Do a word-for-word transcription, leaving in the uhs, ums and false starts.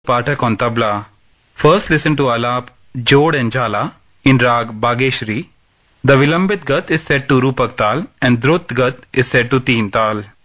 Pathak on tabla. First listen to Alap, Jod and Jala in Rag Bageshri. The Vilambit Gat is set to Rupak Tal and Drut Gat is set to Teen Tal.